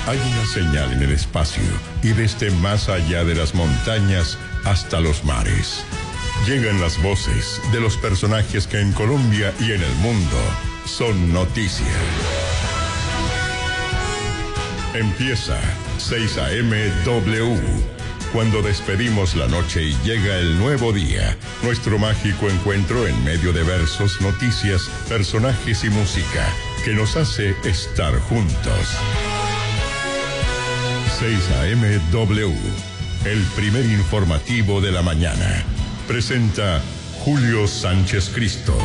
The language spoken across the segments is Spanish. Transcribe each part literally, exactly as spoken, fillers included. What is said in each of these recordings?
Hay una señal en el espacio y desde más allá de las montañas hasta los mares. Llegan las voces de los personajes que en Colombia y en el mundo son noticia. Empieza seis A M W. Cuando despedimos la noche y llega el nuevo día, nuestro mágico encuentro en medio de versos, noticias, personajes y música que nos hace estar juntos. seis A M W, el primer informativo de la mañana. Presenta Julio Sánchez Cristo.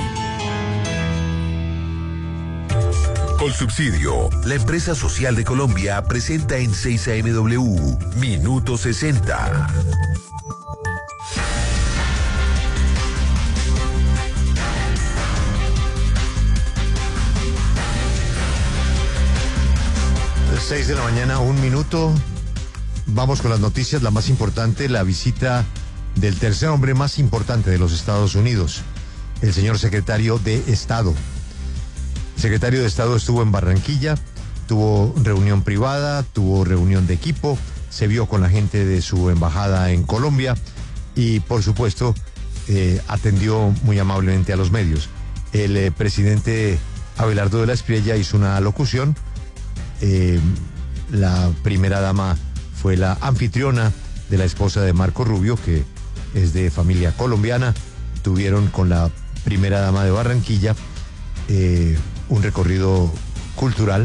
Colsubsidio, la empresa social de Colombia, presenta en seis A M W, Minuto sesenta. seis de la mañana, un minuto. Vamos con las noticias. La más importante, la visita del tercer hombre más importante de los Estados Unidos, el señor secretario de Estado. El secretario de Estado estuvo en Barranquilla, tuvo reunión privada, tuvo reunión de equipo, se vio con la gente de su embajada en Colombia y, por supuesto, eh, atendió muy amablemente a los medios. El eh, presidente Abelardo de la Espriella hizo una locución. Eh, la primera dama fue la anfitriona de la esposa de Marco Rubio, que es de familia colombiana. Tuvieron con la primera dama de Barranquilla eh, un recorrido cultural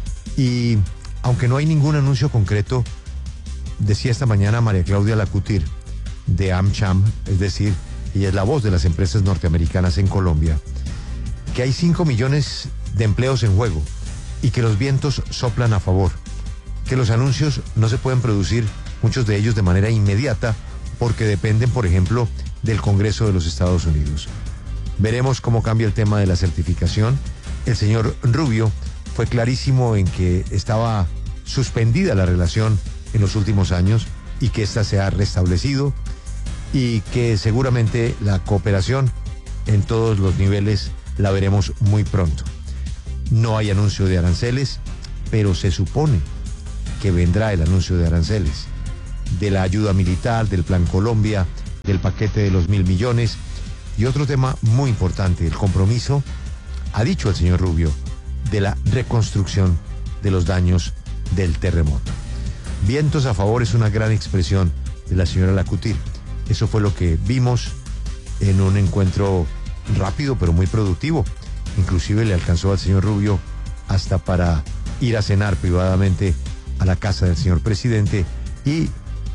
y, aunque no hay ningún anuncio concreto, decía esta mañana María Claudia Lacutir de AmCham, es decir, ella es la voz de las empresas norteamericanas en Colombia, que hay cinco millones de empleos en juego y que los vientos soplan a favor, que los anuncios no se pueden producir, muchos de ellos de manera inmediata, porque dependen, por ejemplo, del Congreso de los Estados Unidos. Veremos cómo cambia el tema de la certificación. El señor Rubio fue clarísimo en que estaba suspendida la relación en los últimos años y que ésta se ha restablecido y que seguramente la cooperación en todos los niveles la veremos muy pronto. No hay anuncio de aranceles, pero se supone que vendrá el anuncio de aranceles, de la ayuda militar, del Plan Colombia, del paquete de los mil millones. Y otro tema muy importante, el compromiso, ha dicho el señor Rubio, de la reconstrucción de los daños del terremoto. Vientos a favor es una gran expresión de la señora Lacutir. Eso fue lo que vimos en un encuentro rápido pero muy productivo. Inclusive le alcanzó al señor Rubio hasta para ir a cenar privadamente a la casa del señor presidente y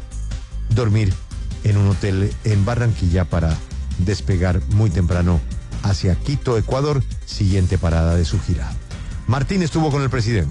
dormir en un hotel en Barranquilla para despegar muy temprano hacia Quito, Ecuador, siguiente parada de su gira. Martín estuvo con el presidente.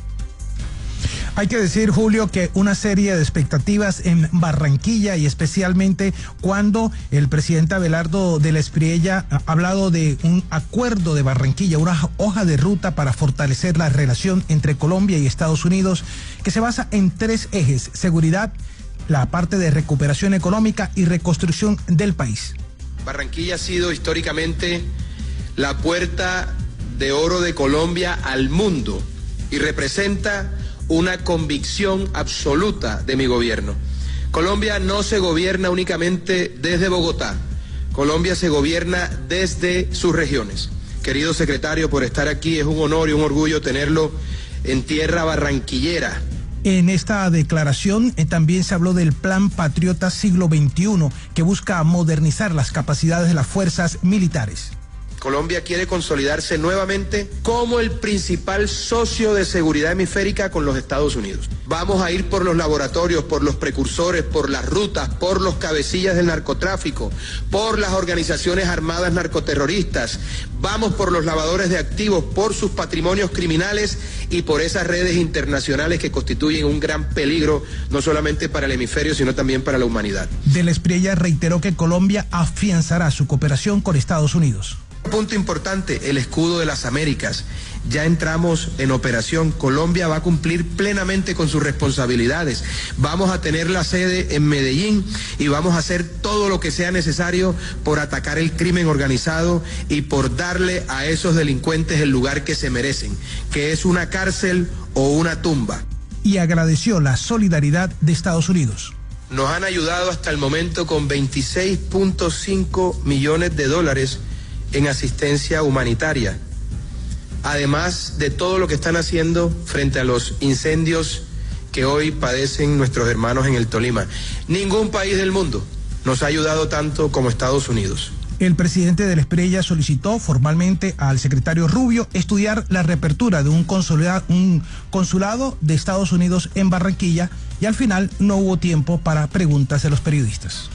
Hay que decir, Julio, que una serie de expectativas en Barranquilla y especialmente cuando el presidente Abelardo de la Espriella ha hablado de un acuerdo de Barranquilla, una hoja de ruta para fortalecer la relación entre Colombia y Estados Unidos, que se basa en tres ejes: seguridad, la parte de recuperación económica y reconstrucción del país. Barranquilla ha sido históricamente la puerta de oro de Colombia al mundo y representa una convicción absoluta de mi gobierno. Colombia no se gobierna únicamente desde Bogotá, Colombia se gobierna desde sus regiones. Querido secretario, por estar aquí, es un honor y un orgullo tenerlo en tierra barranquillera. En esta declaración eh, también se habló del Plan Patriota Siglo veintiuno, que busca modernizar las capacidades de las fuerzas militares. Colombia quiere consolidarse nuevamente como el principal socio de seguridad hemisférica con los Estados Unidos. Vamos a ir por los laboratorios, por los precursores, por las rutas, por los cabecillas del narcotráfico, por las organizaciones armadas narcoterroristas. Vamos por los lavadores de activos, por sus patrimonios criminales y por esas redes internacionales que constituyen un gran peligro no solamente para el hemisferio, sino también para la humanidad. De la Espriella reiteró que Colombia afianzará su cooperación con Estados Unidos. Punto importante, el escudo de las Américas. Ya entramos en operación. Colombia va a cumplir plenamente con sus responsabilidades. Vamos a tener la sede en Medellín y vamos a hacer todo lo que sea necesario por atacar el crimen organizado y por darle a esos delincuentes el lugar que se merecen, que es una cárcel o una tumba. y agradeció la solidaridad de Estados Unidos. Nos han ayudado hasta el momento con veintiséis punto cinco millones de dólares en asistencia humanitaria, además de todo lo que están haciendo frente a los incendios que hoy padecen nuestros hermanos en el Tolima. Ningún país del mundo nos ha ayudado tanto como Estados Unidos. El presidente de la Espriella solicitó formalmente al secretario Rubio estudiar la reapertura de un consulado, un consulado de Estados Unidos en Barranquilla, y al final no hubo tiempo para preguntas de los periodistas.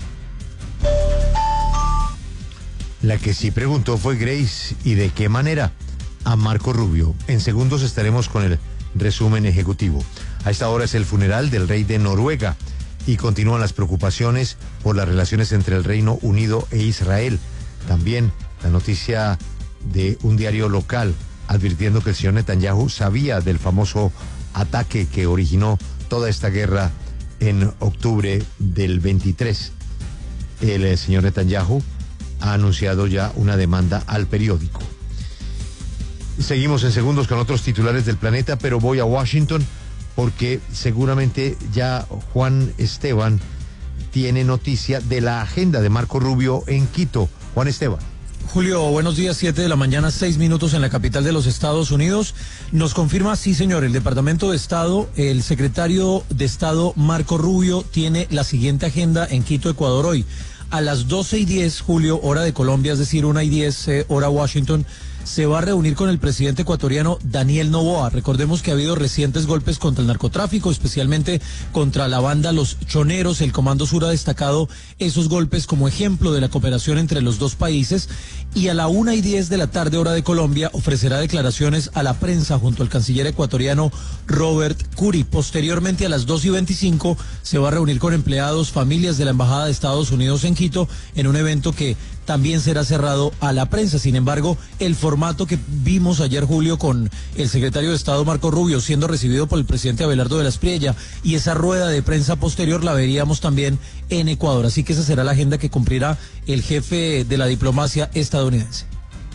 La que sí preguntó fue Grace, ¿y de qué manera? A Marco Rubio. En segundos estaremos con el resumen ejecutivo. A esta hora es el funeral del rey de Noruega y continúan las preocupaciones por las relaciones entre el Reino Unido e Israel. También la noticia de un diario local advirtiendo que el señor Netanyahu sabía del famoso ataque que originó toda esta guerra en octubre del veintitrés. El eh, señor Netanyahu ha anunciado ya una demanda al periódico. Seguimos en segundos con otros titulares del planeta, pero voy a Washington porque seguramente ya Juan Esteban tiene noticia de la agenda de Marco Rubio en Quito. Juan Esteban. Julio, buenos días, siete de la mañana, seis minutos en la capital de los Estados Unidos. Nos confirma, sí señor, el Departamento de Estado, el secretario de Estado Marco Rubio tiene la siguiente agenda en Quito, Ecuador hoy. A las doce y diez, Julio, hora de Colombia, es decir, una y diez, eh, hora Washington, se va a reunir con el presidente ecuatoriano Daniel Noboa. Recordemos que ha habido recientes golpes contra el narcotráfico, especialmente contra la banda Los Choneros. El Comando Sur ha destacado esos golpes como ejemplo de la cooperación entre los dos países. Y a la una y diez de la tarde, hora de Colombia, ofrecerá declaraciones a la prensa junto al canciller ecuatoriano Robert Curi. Posteriormente, a las dos y veinticinco, se va a reunir con empleados, familias de la Embajada de Estados Unidos en Quito, en un evento que también será cerrado a la prensa. Sin embargo, el formato que vimos ayer, Julio, con el secretario de Estado Marco Rubio siendo recibido por el presidente Abelardo de la Espriella y esa rueda de prensa posterior la veríamos también en Ecuador. Así que esa será la agenda que cumplirá el jefe de la diplomacia estadounidense.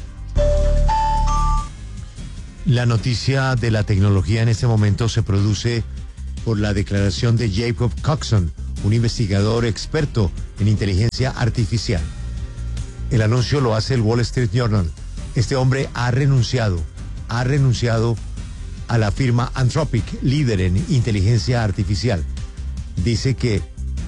La noticia de la tecnología en este momento se produce por la declaración de Jacob Coxon, un investigador experto en inteligencia artificial. El anuncio lo hace el Wall Street Journal. Este hombre ha renunciado, ha renunciado a la firma Anthropic, líder en inteligencia artificial. Dice que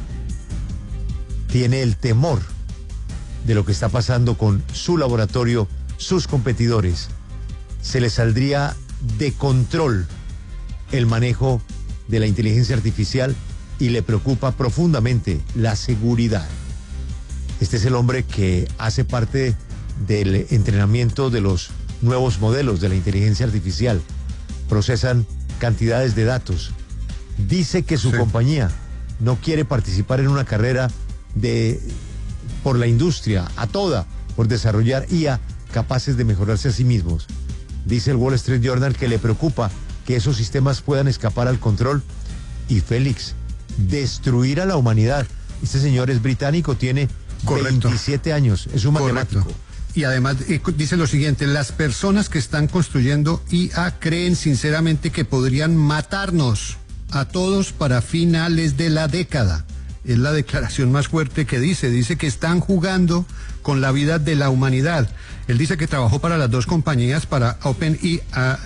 tiene el temor de lo que está pasando con su laboratorio, sus competidores. Se le saldría de control el manejo de la inteligencia artificial y le preocupa profundamente la seguridad. Este es el hombre que hace parte del entrenamiento de los nuevos modelos de la inteligencia artificial. Procesan cantidades de datos. Dice que su sí. compañía no quiere participar en una carrera de por la industria, a toda, por desarrollar I A capaces de mejorarse a sí mismos. Dice el Wall Street Journal que le preocupa que esos sistemas puedan escapar al control y, Félix, destruir a la humanidad. Este señor es británico, tiene Correcto. veintisiete años, es un matemático. Correcto. Y además eh, dice lo siguiente: las personas que están construyendo I A creen sinceramente que podrían matarnos a todos para finales de la década. Es la declaración más fuerte que dice, dice que están jugando con la vida de la humanidad. Él dice que trabajó para las dos compañías, para OpenAI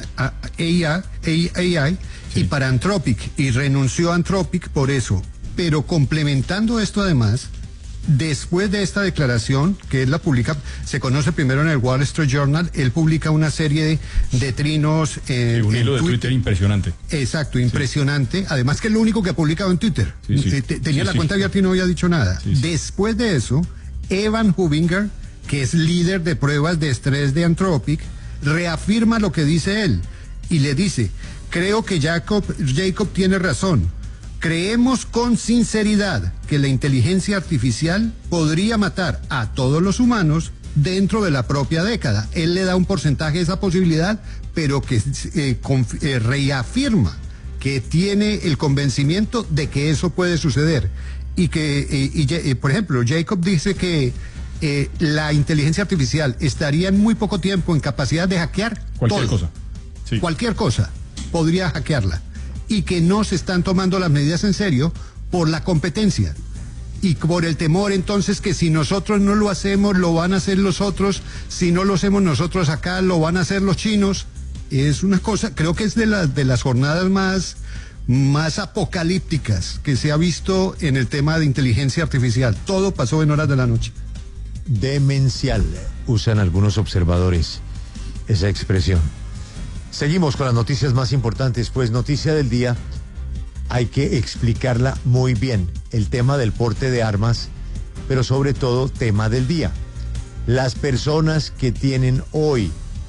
sí. y para Anthropic, y renunció a Anthropic por eso. Pero complementando esto además, después de esta declaración, que él la publica, se conoce primero en el Wall Street Journal, él publica una serie de, de trinos eh, sí, un hilo en de Twitter. Twitter impresionante. Exacto, impresionante. Sí. Además que es lo único que ha publicado en Twitter. Sí, sí. Tenía sí, la sí. cuenta abierta y no había dicho nada. Sí, sí. Después de eso, Evan Hubinger, que es líder de pruebas de estrés de Anthropic, reafirma lo que dice él y le dice: creo que Jacob, Jacob tiene razón. Creemos con sinceridad que la inteligencia artificial podría matar a todos los humanos dentro de la propia década. Él le da un porcentaje de esa posibilidad, pero que eh, conf, eh, reafirma que tiene el convencimiento de que eso puede suceder. Y que, eh, y, eh, por ejemplo, Jacob dice que eh, la inteligencia artificial estaría en muy poco tiempo en capacidad de hackear cualquier todo. cosa. Sí. Cualquier cosa podría hackearla. y que no se están tomando las medidas en serio por la competencia y por el temor entonces que si nosotros no lo hacemos lo van a hacer los otros, si no lo hacemos nosotros acá lo van a hacer los chinos. Es una cosa, creo que es de las de las jornadas más más apocalípticas que se ha visto en el tema de inteligencia artificial. Todo pasó en horas de la noche. Demencial, usan algunos observadores esa expresión. Seguimos con las noticias más importantes, pues noticia del día, hay que explicarla muy bien, el tema del porte de armas, pero sobre todo tema del día. Las personas que tienen hoy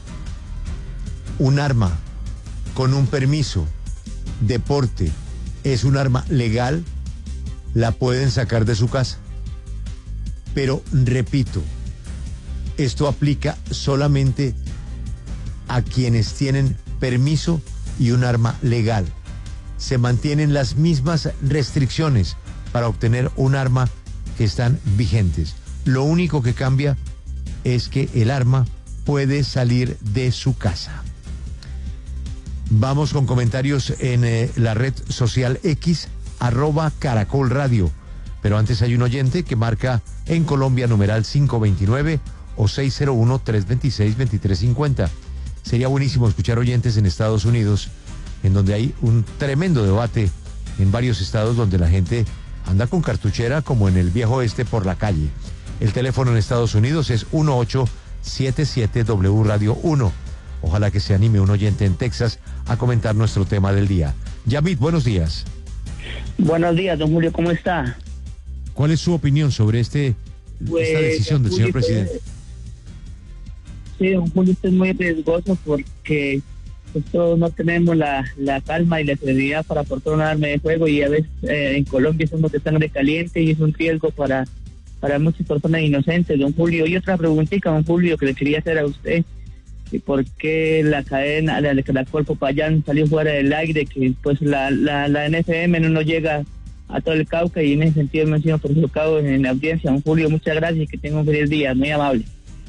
un arma con un permiso de porte, es un arma legal, la pueden sacar de su casa. Pero repito, esto aplica solamente a quienes tienen permiso y un arma legal. Se mantienen las mismas restricciones para obtener un arma que están vigentes. Lo único que cambia es que el arma puede salir de su casa. Vamos con comentarios en eh, la red social X, arroba Caracol Radio. Pero antes hay un oyente que marca en Colombia numeral cinco veintinueve o seis cero uno, tres dos seis, dos tres cinco cero. Sería buenísimo escuchar oyentes en Estados Unidos, en donde hay un tremendo debate en varios estados donde la gente anda con cartuchera como en el viejo oeste por la calle. El teléfono en Estados Unidos es uno ocho siete siete W Radio uno. Ojalá que se anime un oyente en Texas a comentar nuestro tema del día. Yamit, buenos días. Buenos días, don Julio, ¿cómo está? ¿Cuál es su opinión sobre este pues, esta decisión del señor presidente? Sí, don Julio, usted es muy riesgoso porque pues, todos no tenemos la, la calma y la serenidad para portar un arma de fuego y a veces eh, en Colombia somos de sangre caliente y es un riesgo para, para muchas personas inocentes, don Julio. Y otra preguntita, don Julio, que le quería hacer a usted. ¿Y por qué la cadena, la de Caracol Popayán salió fuera del aire? Que pues la, la, la N F M no nos llega a todo el Cauca y en ese sentido me he sido perjudicado en la audiencia. Don Julio, muchas gracias y que tenga un feliz día, muy amable.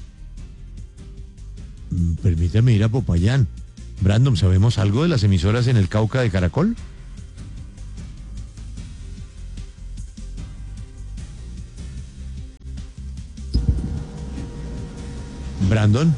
Permítame ir a Popayán. Brandon, ¿sabemos algo de las emisoras en el Cauca de Caracol? Brandon.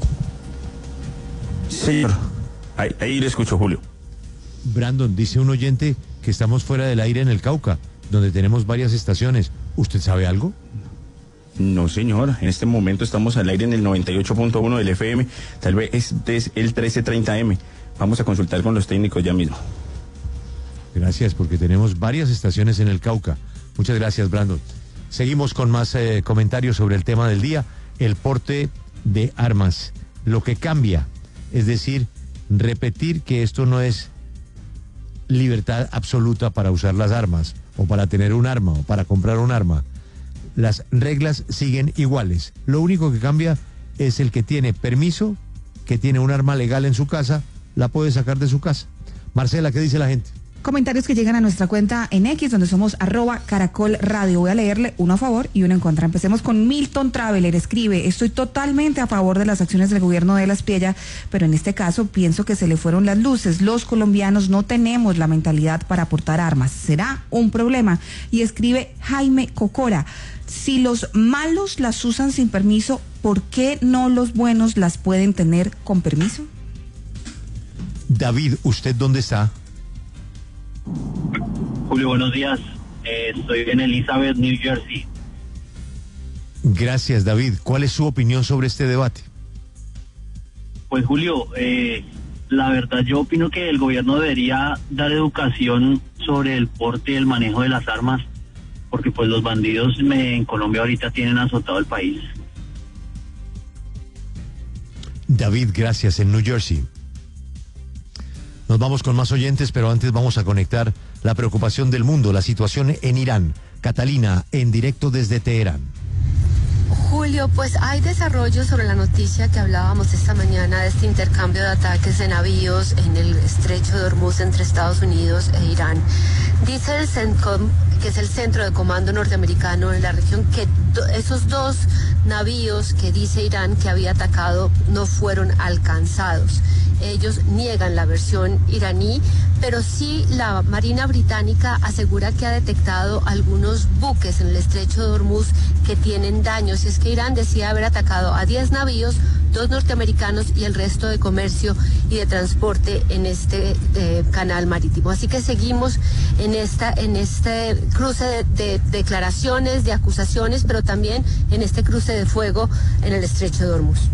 Señor, ahí, ahí le escucho, Julio. Brandon, dice un oyente que estamos fuera del aire en el Cauca, donde tenemos varias estaciones. ¿Usted sabe algo? No, señor, en este momento estamos al aire en el noventa y ocho punto uno del F M, tal vez este es el trece treinta M. Vamos a consultar con los técnicos ya mismo. Gracias, porque tenemos varias estaciones en el Cauca. Muchas gracias, Brandon. Seguimos con más eh, comentarios sobre el tema del día, el porte de armas. Lo que cambia, es decir, repetir que esto no es libertad absoluta para usar las armas, o para tener un arma, o para comprar un arma. Las reglas siguen iguales. Lo único que cambia es el que tiene permiso, que tiene un arma legal en su casa, la puede sacar de su casa. Marcela, ¿qué dice la gente? Comentarios que llegan a nuestra cuenta en X, donde somos arroba Caracol Radio. Voy a leerle uno a favor y uno en contra. Empecemos con Milton Traveler. Escribe: estoy totalmente a favor de las acciones del gobierno de la Espriella, pero en este caso pienso que se le fueron las luces. Los colombianos no tenemos la mentalidad para portar armas. ¿Será un problema? Y escribe Jaime Cocora: si los malos las usan sin permiso, ¿por qué no los buenos las pueden tener con permiso? David, ¿usted dónde está? Julio, buenos días. Eh, estoy en Elizabeth, New Jersey. Gracias, David. ¿Cuál es su opinión sobre este debate? Pues, Julio, eh, la verdad yo opino que el gobierno debería dar educación sobre el porte y el manejo de las armas, porque pues los bandidos me, en Colombia ahorita tienen azotado el país. David, gracias, en New Jersey. Nos vamos con más oyentes, pero antes vamos a conectar la preocupación del mundo, la situación en Irán. Catalina, en directo desde Teherán. Julio. Julio, pues hay desarrollos sobre la noticia que hablábamos esta mañana de este intercambio de ataques de navíos en el estrecho de Hormuz entre Estados Unidos e Irán. Dice el CENTCOM, que es el Centro de Comando Norteamericano en la región, que do- esos dos navíos que dice Irán que había atacado no fueron alcanzados. Ellos niegan la versión iraní, pero sí la Marina Británica asegura que ha detectado algunos buques en el estrecho de Hormuz que tienen daños. Y es que Irán decía haber atacado a diez navíos, dos norteamericanos y el resto de comercio y de transporte en este eh, canal marítimo. Así que seguimos en esta en este cruce de, de declaraciones, de acusaciones, pero también en este cruce de fuego en el estrecho de Hormuz.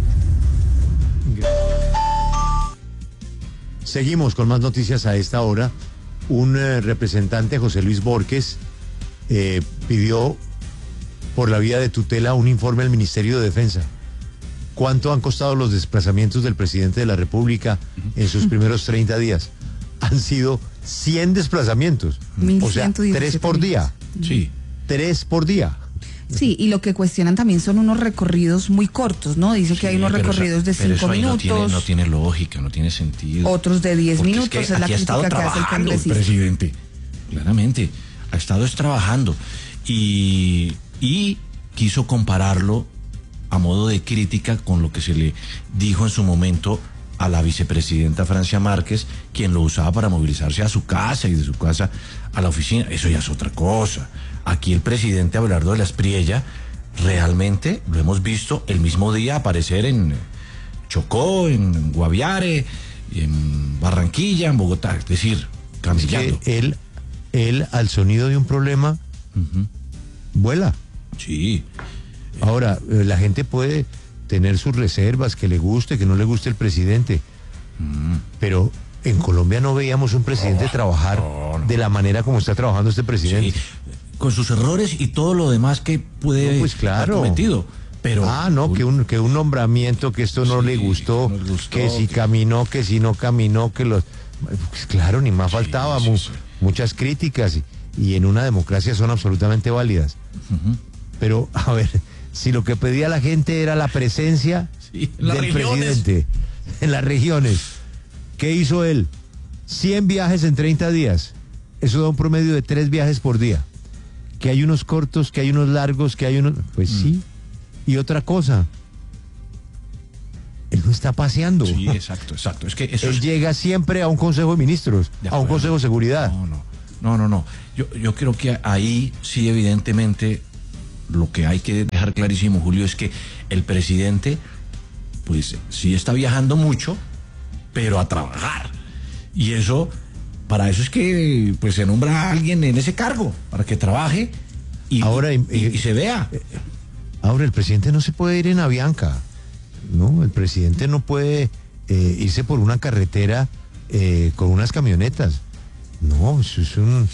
Seguimos con más noticias a esta hora. Un eh, representante, José Luis Borges, eh, pidió por la vía de tutela un informe al Ministerio de Defensa. ¿Cuánto han costado los desplazamientos del presidente de la República en sus primeros treinta días? Han sido cien desplazamientos. O sea, tres por día. Sí. Tres por día. Sí, y lo que cuestionan también son unos recorridos muy cortos, ¿no? Dice que hay unos pero recorridos de pero cinco eso ahí minutos. No tiene, no tiene lógica, no tiene sentido. Otros de diez Porque minutos, es, que es la aquí ha estado crítica que hace el trabajando el congresista. presidente, claramente, ha estado es trabajando y, y quiso compararlo a modo de crítica con lo que se le dijo en su momento a la vicepresidenta Francia Márquez, quien lo usaba para movilizarse a su casa y de su casa a la oficina. Eso ya es otra cosa. Aquí el presidente Abelardo de la Espriella realmente lo hemos visto el mismo día aparecer en Chocó, en Guaviare, en Barranquilla, en Bogotá, es decir, camellando. Es que él, él al sonido de un problema, uh-huh, vuela. Sí. Ahora, eh, la gente puede tener sus reservas, que le guste, que no le guste el presidente, mm. pero en Colombia no veíamos un presidente no, trabajar no, no. de la manera como está trabajando este presidente. Sí, con sus errores y todo lo demás que puede no, pues claro. haber cometido. Pero, ah, no, que un, que un nombramiento, que esto no sí, le gustó, que, no gustó, que si que... caminó, que si no caminó, que los... Pues claro, ni más sí, faltaba, sí, mu sí. muchas críticas, y, y en una democracia son absolutamente válidas. Uh-huh. Pero, a ver, si lo que pedía la gente era la presencia sí, del regiones. presidente en las regiones, ¿qué hizo él? cien viajes en treinta días, eso da un promedio de tres viajes por día. Que hay unos cortos, que hay unos largos, que hay unos... Pues mm. sí. Y otra cosa, él no está paseando. Sí, exacto, exacto. Es que eso él es... llega siempre a un Consejo de Ministros, de a un Consejo de Seguridad. No, no, no, no, no. Yo, yo creo que ahí sí, evidentemente, lo que hay que dejar clarísimo, Julio, es que el presidente, pues sí está viajando mucho, pero a trabajar. Y eso, para eso es que pues se nombra a alguien en ese cargo, para que trabaje y, ahora, y, y, y se vea. Ahora, el presidente no se puede ir en Avianca, ¿no? El presidente no puede eh, irse por una carretera eh, con unas camionetas. No, eso es un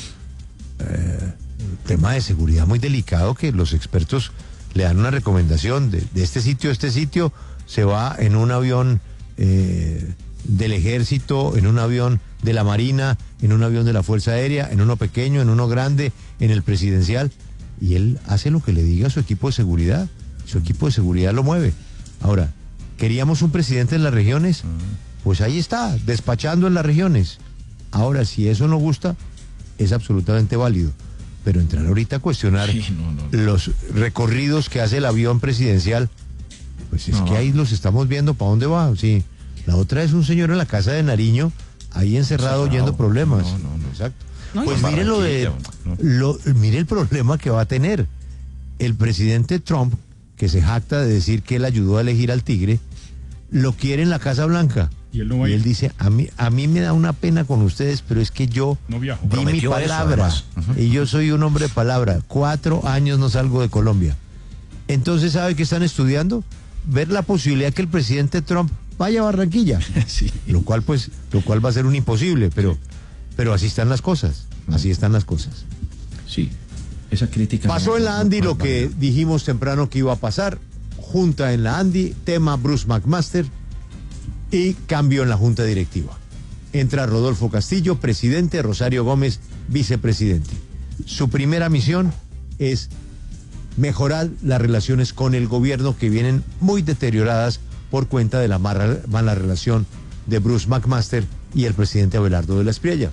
eh, tema de seguridad muy delicado que los expertos le dan una recomendación de, de este sitio a este sitio, se va en un avión eh, del ejército, en un avión de la Marina, en un avión de la Fuerza Aérea, en uno pequeño, en uno grande, en el presidencial. Y él hace lo que le diga a su equipo de seguridad. Su equipo de seguridad lo mueve. Ahora, ¿queríamos un presidente en las regiones? Pues ahí está, despachando en las regiones. Ahora, si eso no gusta, es absolutamente válido. Pero entrar ahorita a cuestionar sí, no, no, no. los recorridos que hace el avión presidencial, pues es no. que ahí los estamos viendo para dónde va. Sí. La otra es un señor en la casa de Nariño, ahí encerrado, encerrado. oyendo problemas. No, no, no. Exacto. No, pues mire lo de, no. lo, mire el problema que va a tener el presidente Trump, que se jacta de decir que él ayudó a elegir al tigre, lo quiere en la Casa Blanca. Y él, no y él dice, a mí, a mí me da una pena con ustedes, pero es que yo no di mi palabra, eso, uh-huh. y yo soy un hombre de palabra, cuatro años no salgo de Colombia. Entonces, ¿sabe qué están estudiando? Ver la posibilidad que el presidente Trump vaya a Barranquilla, sí. lo cual pues, lo cual va a ser un imposible, pero... Sí. Pero así están las cosas, así están las cosas. Sí, esa crítica... Pasó no, en la Andi no, no, lo que no. dijimos temprano que iba a pasar, junta en la Andi, tema Bruce McMaster y cambio en la junta directiva. Entra Rodolfo Castillo, presidente, Rosario Gómez, vicepresidente. Su primera misión es mejorar las relaciones con el gobierno que vienen muy deterioradas por cuenta de la mala, mala relación de Bruce McMaster y el presidente Abelardo de la Espriella.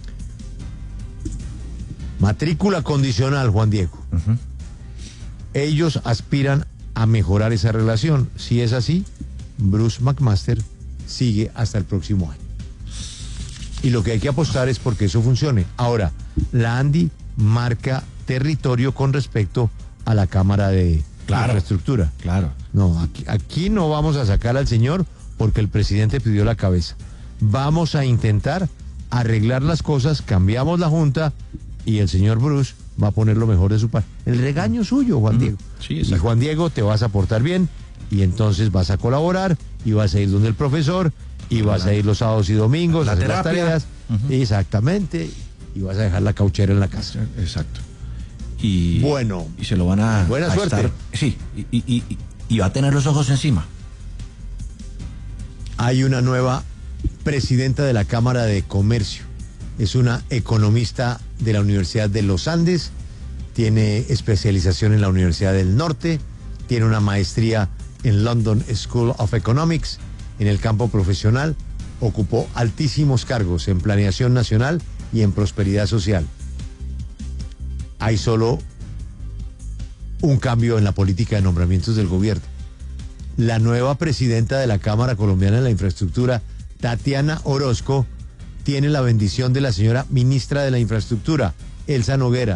Matrícula condicional, Juan Diego. Uh-huh. Ellos aspiran a mejorar esa relación. Si es así, Bruce McMaster sigue hasta el próximo año. Y lo que hay que apostar es porque eso funcione. Ahora, la ANDI marca territorio con respecto a la Cámara de claro, Infraestructura. Claro. No, aquí, aquí no vamos a sacar al señor porque el presidente pidió la cabeza. Vamos a intentar arreglar las cosas, cambiamos la junta y el señor Bruce va a poner lo mejor de su parte. El regaño suyo, Juan Diego. Sí, y Juan Diego, te vas a portar bien y entonces vas a colaborar y vas a ir donde el profesor y vas a ir los sábados y domingos a hacer las tareas. Uh-huh. Exactamente. Y vas a dejar la cauchera en la casa. Exacto. Y, bueno. Y se lo van a... Buena a suerte. Estar, sí, y, y, y, y va a tener los ojos encima. Hay una nueva presidenta de la Cámara de Comercio. Es una economista de la Universidad de los Andes, tiene especialización en la Universidad del Norte, tiene una maestría en London School of Economics. En el campo profesional ocupó altísimos cargos en planeación nacional y en prosperidad social. Hay solo un cambio en la política de nombramientos del gobierno. La nueva presidenta de la Cámara Colombiana de la Infraestructura, Tatiana Orozco, tiene la bendición de la señora ministra de la Infraestructura, Elsa Noguera.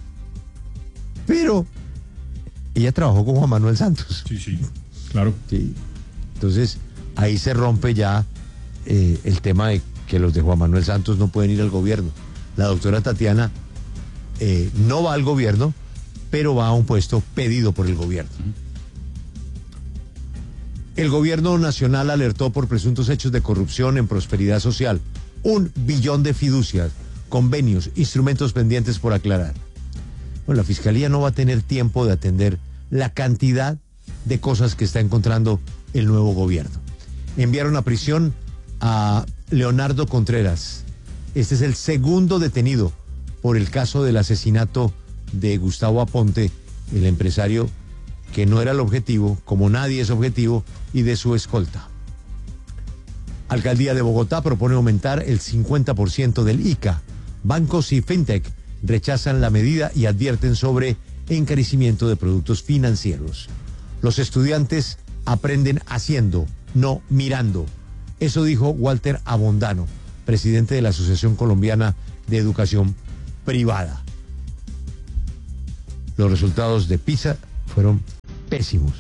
Pero ella trabajó con Juan Manuel Santos. Sí, sí, claro. Sí. Entonces, ahí se rompe ya eh, el tema de que los de Juan Manuel Santos no pueden ir al gobierno. La doctora Tatiana eh, no va al gobierno, pero va a un puesto pedido por el gobierno. El gobierno nacional alertó por presuntos hechos de corrupción en prosperidad social. Un billón de fiducias, convenios, instrumentos pendientes por aclarar. Bueno, la Fiscalía no va a tener tiempo de atender la cantidad de cosas que está encontrando el nuevo gobierno. Enviaron a prisión a Leonardo Contreras. Este es el segundo detenido por el caso del asesinato de Gustavo Aponte, el empresario que no era el objetivo, como nadie es objetivo, y de su escolta. Alcaldía de Bogotá propone aumentar el cincuenta por ciento del I C A. Bancos y fintech rechazan la medida y advierten sobre encarecimiento de productos financieros. Los estudiantes aprenden haciendo, no mirando. Eso dijo Walter Abondano, presidente de la Asociación Colombiana de Educación Privada. Los resultados de PISA fueron pésimos.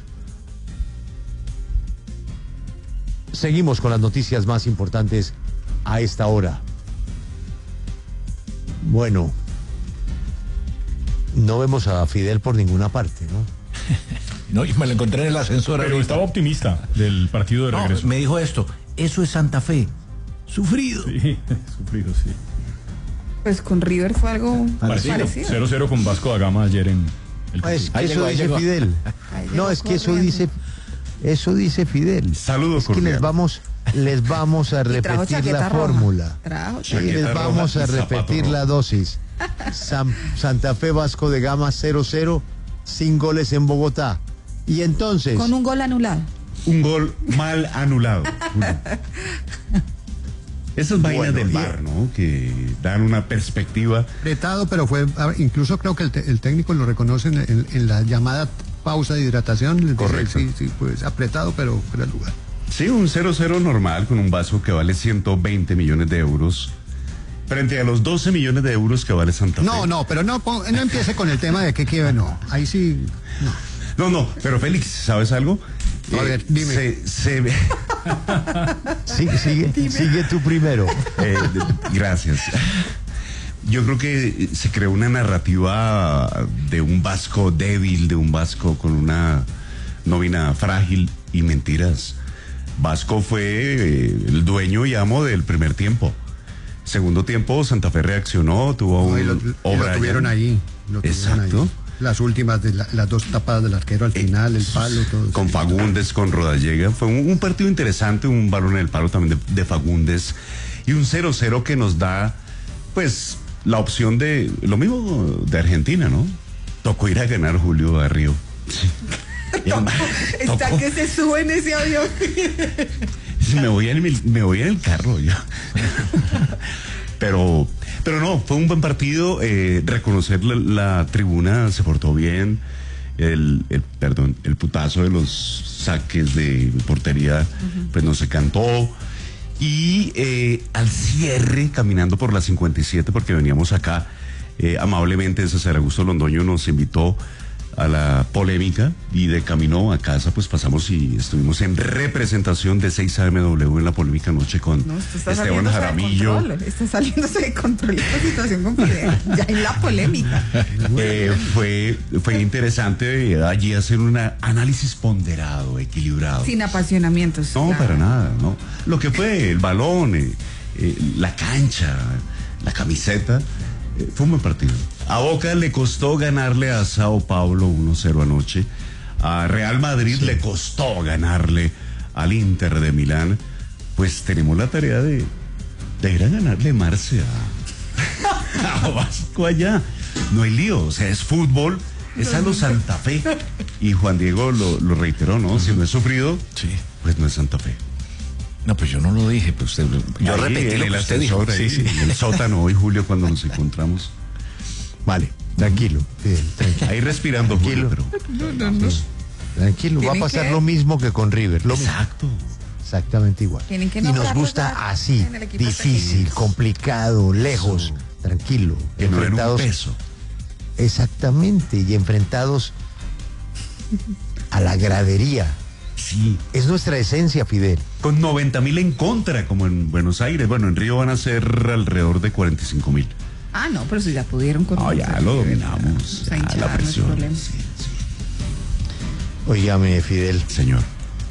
Seguimos con las noticias más importantes a esta hora. Bueno, no vemos a Fidel por ninguna parte, ¿no? No, y me lo encontré en el ascensor. Pero ahorita estaba optimista del partido de regreso. No, me dijo esto, eso es Santa Fe. Sufrido. Sí, sufrido, sí. Pues con River fue algo parecido. parecido. cero cero con Vasco da Gama ayer en el Ah, es que ahí eso llegó, dice llegó. Fidel. No, es que eso dice, eso dice Fidel. Saludos, es que les vamos, les vamos a repetir la fórmula. Y les vamos a repetir la dosis. San, Santa Fe Vasco de Gama cero cero, sin goles en Bogotá. Y entonces. Con un gol anulado. Un gol mal anulado. Esas vainas Bueno, del y- V A R, ¿no? Que dan una perspectiva. Apretado, pero fue, ah, incluso creo que el, te- el técnico lo reconoce en, en- en la llamada pausa de hidratación. Les dice, Correcto. Sí, sí, pues apretado, pero fuera de lugar. Sí, un cero cero normal con un Vasco que vale ciento veinte millones de euros. Frente a los doce millones de euros que vale Santa Fe. No, no, pero no, pon- no empiece con el tema de que quiere, no. Ahí sí, no. No, no, pero Félix, ¿sabes algo? A ver, dime. Se, se ve- Sigue, sigue, sigue tú primero. Eh, de- gracias. Yo creo que se creó una narrativa de un Vasco débil, de un Vasco con una nómina frágil y mentiras. Vasco fue eh, el dueño y amo del primer tiempo. Segundo tiempo, Santa Fe reaccionó, tuvo No, y un lo, y lo O'Brien. tuvieron ahí. Lo tuvieron Exacto. ahí. Las últimas, de la- las dos tapadas del arquero al final, el palo, todo. Con Fagundes, con Rodallega. Fue un, un partido interesante, un balón en el palo también de, de Fagundes. Y un cero cero que nos da, pues, la opción de lo mismo de Argentina, ¿no? Tocó ir a ganar Julio a Río. Tocó, está que se sube en ese avión. Me voy en el, me voy en el carro yo. Pero, pero no, fue un buen partido. Eh, reconocer la, la tribuna se portó bien. El, el, perdón, el putazo de los saques de portería, uh-huh. pues no se cantó. Y eh, al cierre, caminando por la cincuenta y siete, porque veníamos acá, eh, amablemente César Augusto Londoño nos invitó a la polémica y de camino a casa pues pasamos y estuvimos en representación de seis A M W en la polémica anoche con no, Esteban Jaramillo. Está saliéndose de control esta situación con Fidel, ya en la polémica. Eh, fue, fue interesante allí hacer un análisis ponderado, equilibrado. Sin apasionamientos. No, claro. Para nada, no. Lo que fue el balón, eh, eh, la cancha, la camiseta. Fue un buen partido. A Boca le costó ganarle a Sao Paulo uno cero anoche. A Real Madrid sí. le costó ganarle al Inter de Milán. Pues tenemos la tarea de, de ir a ganarle Marce a, a Vasco allá. No hay lío, o sea, es fútbol, es a lo Santa Fe. Y Juan Diego lo, lo reiteró, ¿no? Uh-huh. Si no es sufrido, sí. pues no es Santa Fe. No, pues yo no lo dije, pues usted, yo ahí, repetí lo que usted dijo. Sí, sí. En el sótano hoy, Julio, cuando nos encontramos. Vale, tranquilo. Fidel, tranquilo. Ahí respirando, tranquilo. Julio, pero... No, no, no. Sí. Tranquilo, va a pasar que... lo mismo que con River. Lo Exacto. Mismo. Exactamente igual. Que y nos gusta así, difícil, pequeños. complicado, lejos, Eso. tranquilo. Que enfrentados, no era un peso. Exactamente, y enfrentados a la gradería. Sí. Es nuestra esencia, Fidel. Con noventa mil en contra, como en Buenos Aires. Bueno, en Río van a ser alrededor de cuarenta y cinco mil. Ah, no, pero si ya pudieron con No, ya lo dominamos. Ya, hinchada, la presión. No sí, sí. Óigame, Fidel. Señor.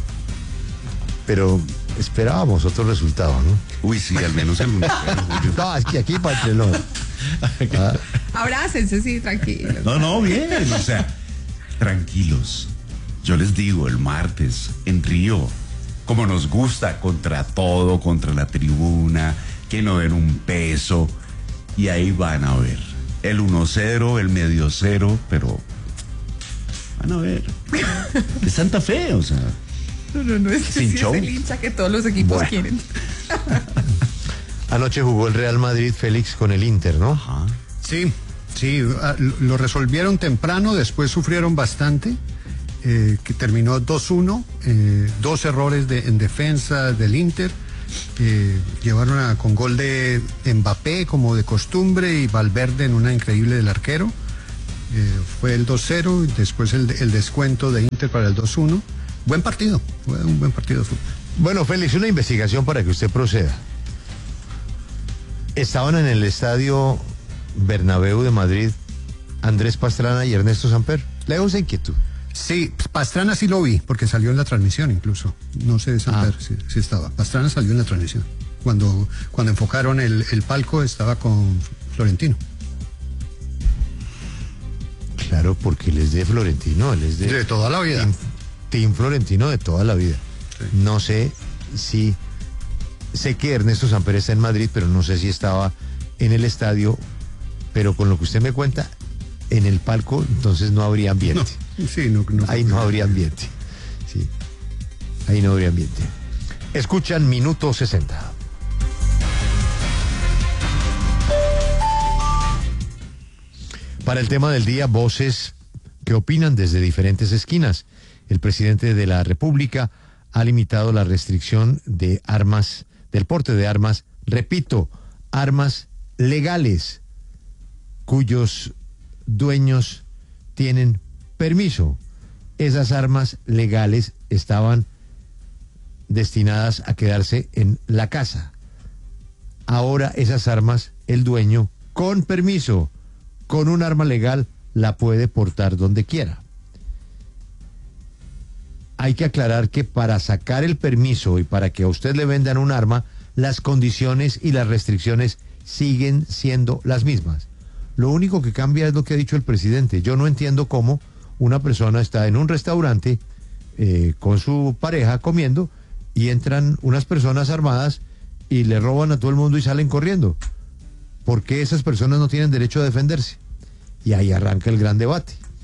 Pero esperábamos otro resultado, ¿no? Uy, sí, al menos el uno. No, es que aquí para el telón. Ah. Abrácense, sí, tranquilos. No, no, bien. O sea, tranquilos. Yo les digo, el martes en Río, como nos gusta, contra todo, contra la tribuna, que no den un peso, y ahí van a ver el uno cero, el medio cero, pero van a ver. Es Santa Fe, o sea. No, no, no, es, sin sí, show. Es el hincha que todos los equipos bueno. quieren. Anoche jugó el Real Madrid, Félix, con el Inter, ¿no? Ajá. Sí, sí, lo resolvieron temprano, después sufrieron bastante. Eh, que terminó dos uno, eh, dos errores de, en defensa del Inter, eh, llevaron a, con gol de Mbappé como de costumbre y Valverde en una increíble del arquero, eh, fue el dos cero y después el, el descuento de Inter para el dos uno. Buen partido, fue un buen partido de fútbol. Bueno, Félix, una investigación para que usted proceda. Estaban en el estadio Bernabéu de Madrid Andrés Pastrana y Ernesto Samper. Le hago esa inquietud. Sí, Pastrana sí lo vi, porque salió en la transmisión incluso. No sé de Samper ah. si, si estaba. Pastrana salió en la transmisión. Cuando, cuando enfocaron el, el palco estaba con Florentino. Claro, porque él es de Florentino, él es de... De toda la vida. Team, team Florentino de toda la vida. Sí. No sé si... Sé que Ernesto Samper está en Madrid, pero no sé si estaba en el estadio, pero con lo que usted me cuenta, en el palco, entonces no habría ambiente. No. Sí, no, no, ahí no habría ambiente. Sí. Ahí no habría ambiente. Escuchan Minuto sesenta. Para el tema del día, voces que opinan desde diferentes esquinas. El presidente de la República ha limitado la restricción de armas, del porte de armas, repito, armas legales, cuyos dueños tienen permiso. Esas armas legales estaban destinadas a quedarse en la casa. Ahora esas armas, el dueño, con permiso, con un arma legal, la puede portar donde quiera. Hay que aclarar que para sacar el permiso y para que a usted le vendan un arma, las condiciones y las restricciones siguen siendo las mismas. Lo único que cambia es lo que ha dicho el presidente. Yo no entiendo cómo una persona está en un restaurante eh, con su pareja comiendo y entran unas personas armadas y le roban a todo el mundo y salen corriendo. ¿Por qué esas personas no tienen derecho a defenderse? Y ahí arranca el gran debate.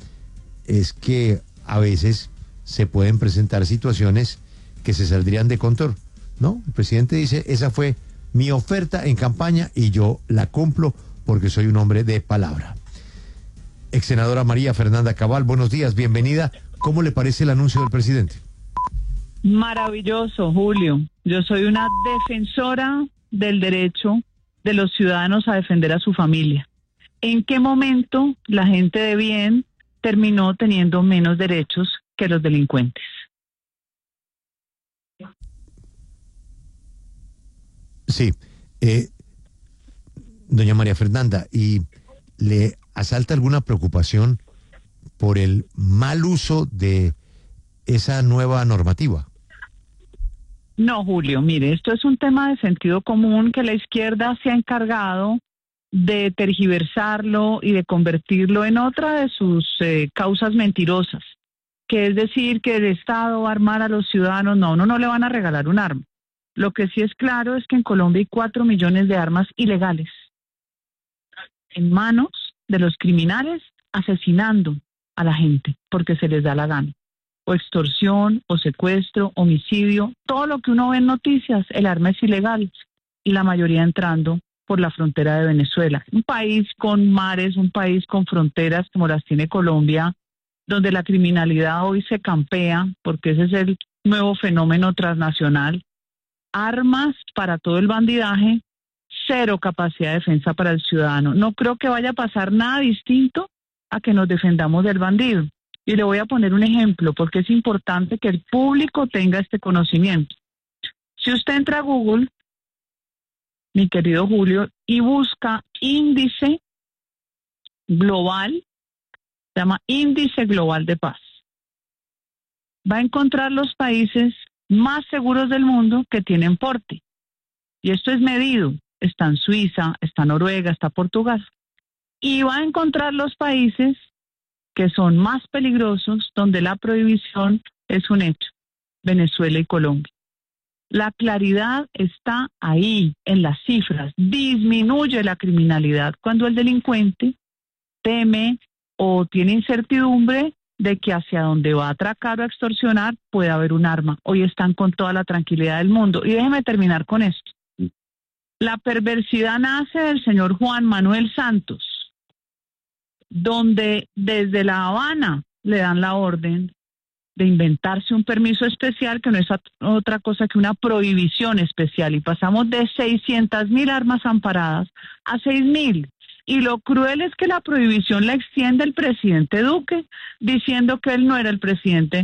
es que a veces se pueden presentar situaciones que se saldrían de control, ¿no? El presidente dice, esa fue mi oferta en campaña y yo la cumplo porque soy un hombre de palabra. Ex senadora María Fernanda Cabal, buenos días, bienvenida. ¿Cómo le parece el anuncio del presidente? Maravilloso, Julio. Yo soy una defensora del derecho de los ciudadanos a defender a su familia. ¿En qué momento la gente de bien terminó teniendo menos derechos que los delincuentes? Sí. Eh, doña María Fernanda, ¿y le asalta alguna preocupación por el mal uso de esa nueva normativa? No, Julio, mire, esto es un tema de sentido común que la izquierda se ha encargado de tergiversarlo y de convertirlo en otra de sus eh, causas mentirosas, que es decir que el Estado va a armar a los ciudadanos. No, no, no le van a regalar un arma. Lo que sí es claro es que en Colombia hay cuatro millones de armas ilegales en manos de los criminales asesinando a la gente porque se les da la gana. O extorsión, o secuestro, homicidio, todo lo que uno ve en noticias, el arma es ilegal y la mayoría entrando por la frontera de Venezuela. Un país con mares, un país con fronteras como las tiene Colombia, donde la criminalidad hoy se campea, porque ese es el nuevo fenómeno transnacional. Armas para todo el bandidaje, cero capacidad de defensa para el ciudadano. No creo que vaya a pasar nada distinto a que nos defendamos del bandido. Y le voy a poner un ejemplo porque es importante que el público tenga este conocimiento. Si usted entra a Google, mi querido Julio, y busca índice global, se llama índice global de paz, va a encontrar los países más seguros del mundo que tienen porte. Y esto es medido. Está en Suiza, está Noruega, está Portugal. Y va a encontrar los países que son más peligrosos, donde la prohibición es un hecho, Venezuela y Colombia. La claridad está ahí, en las cifras. Disminuye la criminalidad cuando el delincuente teme o tiene incertidumbre de que hacia donde va a atracar o a extorsionar puede haber un arma. Hoy están con toda la tranquilidad del mundo. Y déjeme terminar con esto. La perversidad nace del señor Juan Manuel Santos, donde desde La Habana le dan la orden de inventarse un permiso especial que no es otra cosa que una prohibición especial, y pasamos de seiscientas mil armas amparadas a seis mil. Y lo cruel es que la prohibición la extiende el presidente Duque, diciendo que él no era el presidente